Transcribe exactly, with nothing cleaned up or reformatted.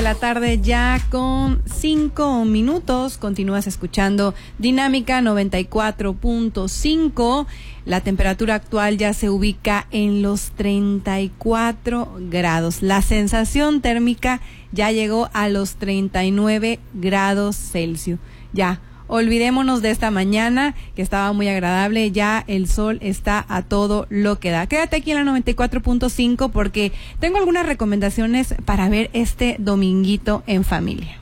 La tarde ya con cinco minutos, continúas escuchando Dinámica noventa y cuatro punto cinco. La temperatura actual ya se ubica en los treinta y cuatro grados. La sensación térmica ya llegó a los treinta y nueve grados Celsius. Ya, olvidémonos de esta mañana que estaba muy agradable, ya el sol está a todo lo que da. Quédate aquí en la noventa y cuatro punto cinco porque tengo algunas recomendaciones para ver este dominguito en familia.